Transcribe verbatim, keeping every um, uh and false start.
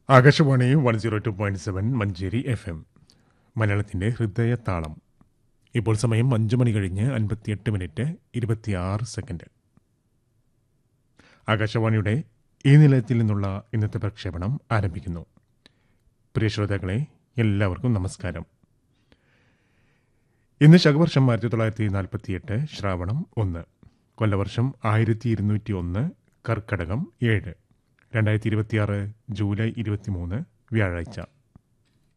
Akashvani one zero two point seven Manjeri F M മലയാളത്തിൻ്റെ ഹൃദയതാളം. ഇപ്പോൾ സമയം അഞ്ച് മണി കഴിഞ്ഞ് അൻപത്തിയെട്ട് മിനിറ്റ് ഇരുപത്തിയാറ് സെക്കൻഡ്. ആകാശവാണിയുടെ ഈ നിലയത്തിൽ നിന്നുള്ള ഇന്നത്തെ പ്രക്ഷേപണം ആരംഭിക്കുന്നു. പ്രിയ ശ്രോതാക്കളെ, എല്ലാവർക്കും നമസ്കാരം. ഇന്ന് ശകവർഷം ആയിരത്തി തൊള്ളായിരത്തി നാൽപ്പത്തിയെട്ട് ശ്രാവണം ഒന്ന്, കൊല്ലവർഷം ആയിരത്തി ഇരുന്നൂറ്റി ഒന്ന്, കർക്കടകം ഏഴ്, രണ്ടായിരത്തി ഇരുപത്തിയാറ് ജൂലൈ ഇരുപത്തിമൂന്ന് വ്യാഴാഴ്ച.